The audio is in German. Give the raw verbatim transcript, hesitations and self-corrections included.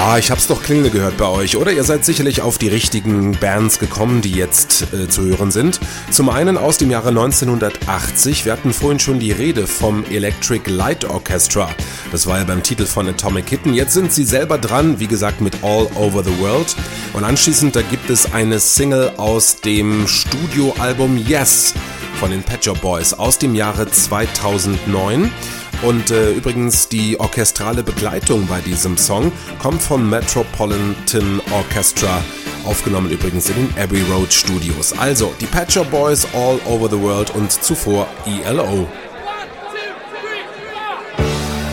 Ja, ich hab's doch klingeln gehört bei euch, oder? Ihr seid sicherlich auf die richtigen Bands gekommen, die jetzt äh, zu hören sind. Zum einen aus dem Jahre neunzehnhundertachtzig. Wir hatten vorhin schon die Rede vom Electric Light Orchestra. Das war ja beim Titel von Atomic Kitten. Jetzt sind sie selber dran, wie gesagt, mit All Over the World. Und anschließend, da gibt es eine Single aus dem Studioalbum Yes von den Pet Shop Boys aus dem Jahre zweitausendneun. Und äh, übrigens die orchestrale Begleitung bei diesem Song kommt vom Metropolitan Orchestra, aufgenommen übrigens in den Abbey Road Studios. Also die Pet Shop Boys, All Over the World und zuvor E L O.